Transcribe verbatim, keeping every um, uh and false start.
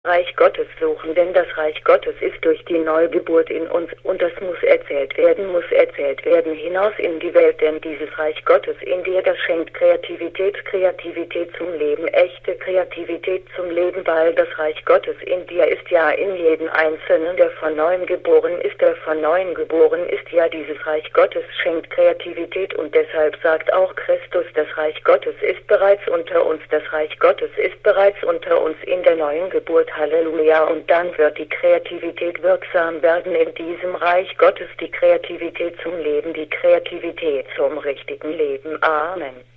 Reich Gottes suchen, denn das Reich Gottes ist durch die Neugeburt in uns, und das muss erzählt werden, muss erzählt werden hinaus in die Welt, denn dieses Reich Gottes in dir, das schenkt Kreativität, Kreativität zum Leben, echte Kreativität zum Leben, weil das Reich Gottes in dir ist, ja in jedem Einzelnen, der von Neuem geboren ist, der von Neuem geboren ist, ja dieses Reich Gottes schenkt Kreativität, und deshalb sagt auch Christus, das Reich Gottes ist bereits unter uns, das Reich Gottes ist bereits unter uns in der neuen Geburt. Halleluja, und dann wird die Kreativität wirksam werden in diesem Reich Gottes, die Kreativität zum Leben, die Kreativität zum richtigen Leben. Amen.